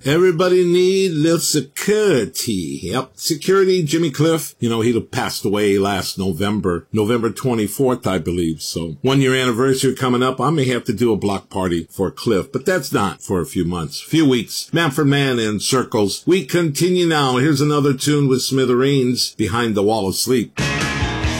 Everybody need little security. Yep. Security, Jimmy Cliff. You know, he passed away last November 24th, I believe. So 1 year anniversary coming up. I may have to do a block party for Cliff, but that's not for a few months, few weeks. Manfred Mann in Circles. We continue now. Here's another tune with Smithereens, Behind the Wall of Sleep.